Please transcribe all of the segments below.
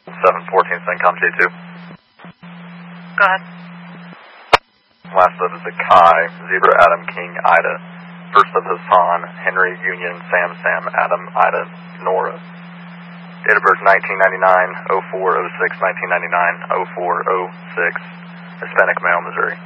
714 CENTCOM J2. Go ahead. Last slip is the Kai, Zebra, Adam, King, Ida. First slip is Han, Henry, Union, Sam, Adam, Ida, Nora. Date of birth 1999, 04, 06, 1999, 04, 06. Hispanic male, Missouri.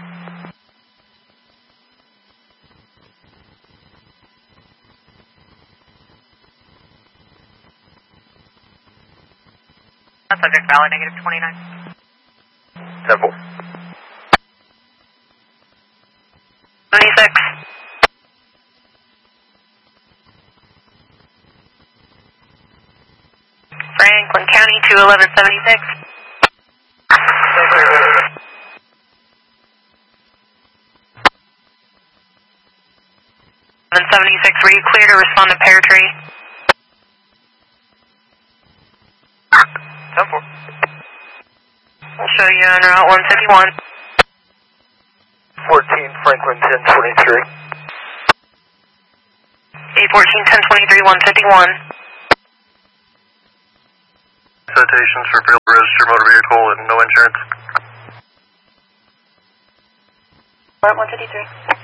Subject valid, negative 29. 10-4. 76. Franklin County, 21176. 776, were you clear to respond to Pear Tree? 10-4. We'll show you on Route 151. 14, Franklin 1023. 814, 1023, 151. Citations for failed to register motor vehicle and no insurance. Route 153.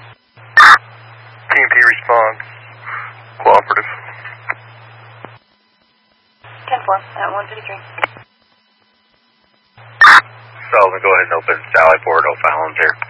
PMP response. Cooperative. 10-4, at 153. Sullivan, go ahead and open Sally Port, no Fallon's here.